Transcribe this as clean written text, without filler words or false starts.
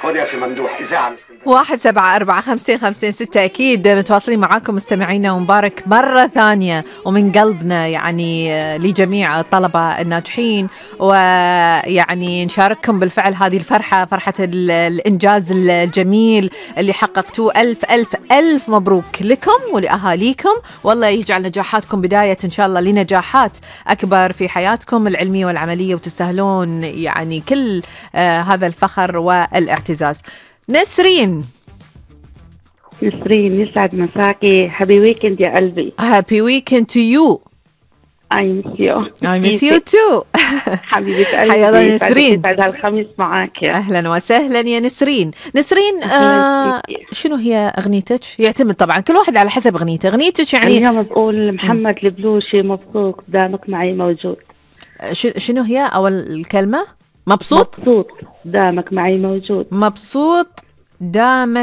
خد يا سي ممدوح إذاعة من اسكندرية. 174556 أكيد متواصلين معاكم مستمعينا، ومبارك مرة ثانية ومن قلبنا يعني لجميع الطلبة الناجحين، ويعني نشارككم بالفعل هذه الفرحة، فرحة الإنجاز الجميل اللي حققتوه. ألف ألف ألف مبروك لكم ولأهاليكم، والله يجعل نجاحاتكم بداية إن شاء الله لنجاحات أكبر في حياتكم العلمية والعملية، وتستاهلون يعني كل هذا الفخر والاعتزاز. نسرين يسعد مساكي. هابي ويكند يا قلبي. Happy weekend to you. I miss you. I miss you too. حبيبة قلبي. حيا الله نسرين. بعد هالخميس معاك. أهلا وسهلا يا نسرين. نسرين شنو هي أغنيتك؟ يعتمد طبعا كل واحد على حسب أغنيتك يعني. اليوم بقول محمد البلوشي مبسوط دامك معي موجود. شنو هي أول كلمة؟ مبسوط دامك معي موجود. مبسوط دامك